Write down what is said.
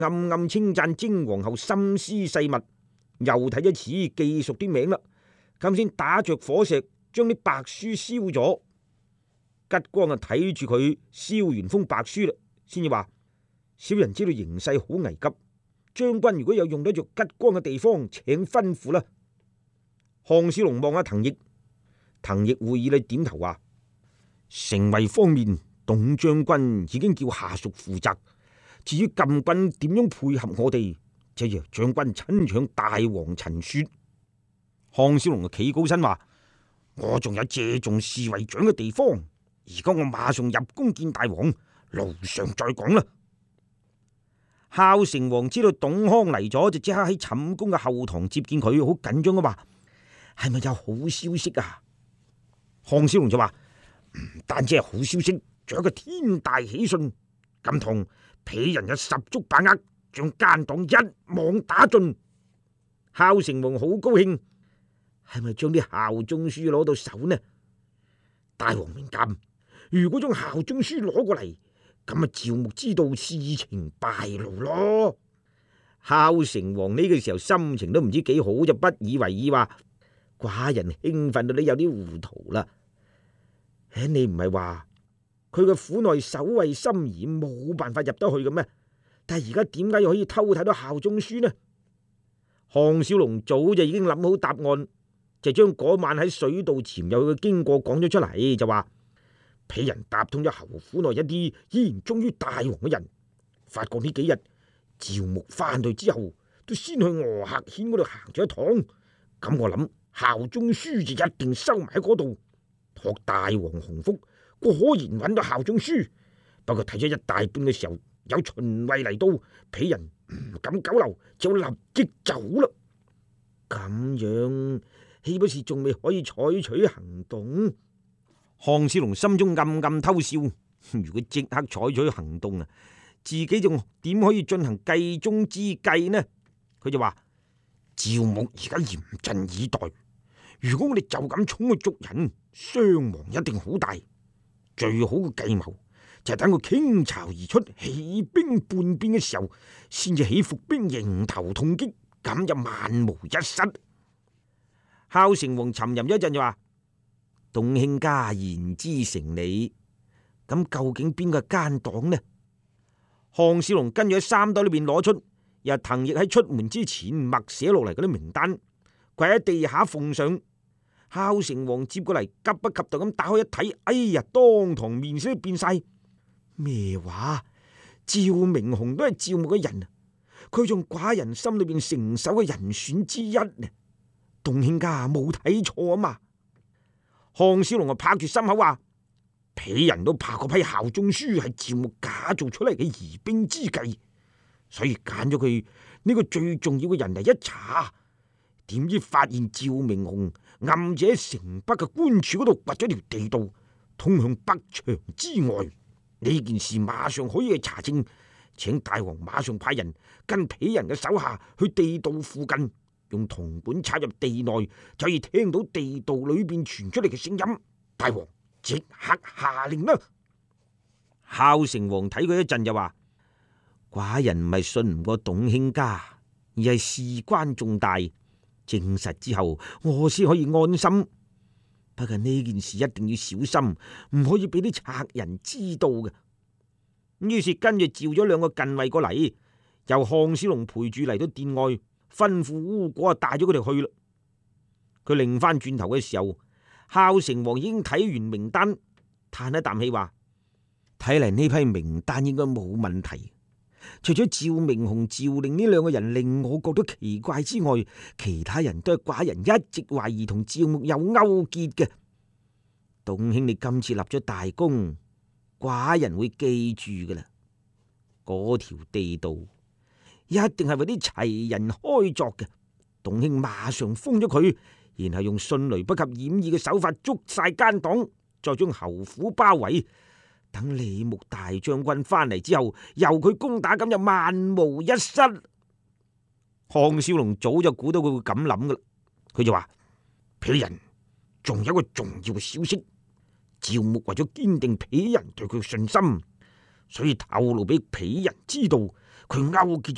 暗暗稱讚精皇后心思細密，又睇一次記熟啲名啦，咁先打着火石將啲白書燒咗。吉光啊睇住佢燒完封白書啦，先至話：小人知道形勢好危急，將軍如果有用得着吉光嘅地方，請吩咐啦。項少龍望下滕毅，滕毅會意你點頭話：城衛方面，董將軍已經叫下屬負責，至於禁軍點樣配合我哋，就由將軍親向大王陳說。項少龍就企高身話：我仲有借重侍衛長嘅地方，而家我馬上入宮見大王，路上再講啦。孝成王知道董康嚟咗，就即刻喺寢宮嘅後堂接見佢，好緊張咁話：係咪有好消息啊？項少龍就話：唔單止係好消息，仲有一個天大喜訊，咁同鄙人有十足把握，將奸黨一網打盡。孝成王好高興，係咪將啲效忠書攞到手呢？大王明鑑，如果將效忠書攞過嚟，咁啊趙牧知道事情敗露咯。孝成王呢個時候心情都唔知幾好，就不以為意話：寡人興奮到你有啲糊塗啦。你唔係話佢嘅府內守衛森嚴，冇辦法入得去嘅咩？但係而家點解又可以偷睇到效忠書呢？項少龍早就已經諗好答案，就將嗰晚喺水道潛入嘅經過講咗出嚟，就話：鄙人打通咗侯府內一啲依然忠於大王嘅人，發覺呢幾日趙牧翻去之後，都先去鵝客軒嗰度行咗一趟。咁我諗效忠書就一定收埋喺嗰度。託大王洪福，果然揾到效忠書。不過睇咗一大半嘅時候，有巡衛嚟到，鄙人唔敢久留，就立即走啦。咁樣豈不是仲未可以採取行動？項少龍心中暗暗偷笑，如果即刻採取行動啊，自己仲點可以進行計中之計呢？佢就話：趙牧而家嚴陣以待，如果我哋就咁衝去捉人，傷亡一定好大。最好嘅計謀就係等佢傾巢而出，起兵叛變嘅時候，先至起伏兵迎頭痛擊，咁就萬無一失。孝成王沉吟一陣就話：董卿家言之成理，咁究竟邊個係奸黨呢？項少龍跟住喺衫袋裏邊攞出由滕毅喺出門之前默寫落嚟嗰啲名單，跪喺地下奉上。孝成王接過嚟，急不及待咁打開一睇，哎呀，當堂面色都變晒。咩話？趙明洪都係趙牧嘅人啊！佢仲寡人心裏邊成手嘅人選之一呢。董卿家冇睇錯啊嘛！項少龍啊拍住心口話：鄙人都怕嗰批效忠書係趙牧假造出嚟嘅疑兵之計，所以揀咗佢呢個最重要嘅人嚟一查。點知發現趙明洪暗者喺城北嘅官署嗰度掘咗條地道，通向北牆之外。呢件事馬上可以去查證，請大王馬上派人跟鄙人嘅手下去地道附近，用銅管插入地內，就可以聽到地道裏邊傳出嚟嘅聲音。大王即刻下令啦！孝成王睇佢一陣就話：寡人唔係信唔過董卿家，而係事關重大。證實之後，我先可以安心。不過呢件事一定要小心，唔可以俾啲賊人知道嘅。於是跟住召咗兩個近衛過嚟，由項少龍陪住嚟到殿外，吩咐烏果帶咗佢哋去啦。佢擰翻轉頭嘅時候，孝成王已經睇完名單，嘆一啖氣話：睇嚟呢批名單應該冇問題。除咗趙明洪、趙令呢兩個人令我覺得奇怪之外，其他人都係寡人一直懷疑同趙牧有勾結嘅。董卿，你今次立咗大功，寡人會記住噶啦。嗰條地道一定係為啲齊人開鑿嘅。董卿馬上封咗佢，然後用迅雷不及掩耳嘅手法捉晒奸黨，再將侯府包圍。等李牧大將軍翻嚟之後，由佢攻打，咁就萬無一失。項少龍早就估到佢會咁諗噶啦，佢就話：鄙人仲有一個重要嘅消息，趙牧為咗堅定鄙人對佢嘅信心，所以透露俾鄙人知道，佢勾結咗